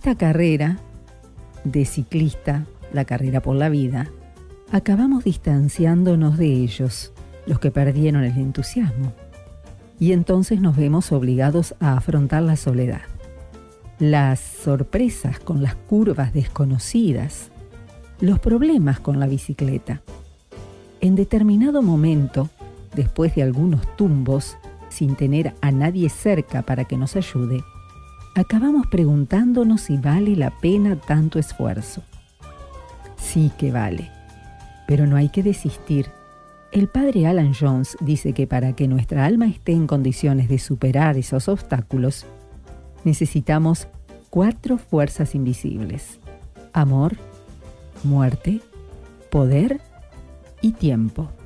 esta carrera de ciclista, la carrera por la vida, acabamos distanciándonos de ellos, los que perdieron el entusiasmo. Y entonces nos vemos obligados a afrontar la soledad. Las sorpresas con las curvas desconocidas, los problemas con la bicicleta. En determinado momento, después de algunos tumbos, sin tener a nadie cerca para que nos ayude, acabamos preguntándonos si vale la pena tanto esfuerzo. Sí que vale, pero no hay que desistir. El padre Alan Jones dice que para que nuestra alma esté en condiciones de superar esos obstáculos, necesitamos 4 fuerzas invisibles: amor, muerte, poder y tiempo.